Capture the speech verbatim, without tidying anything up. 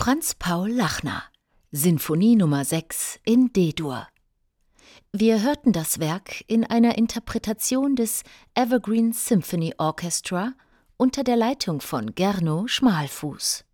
Franz Paul Lachner, Sinfonie Nummer sechs in D-Dur. Wir hörten das Werk in einer Interpretation des Evergreen Symphony Orchestra unter der Leitung von Gernot Schmalfuß.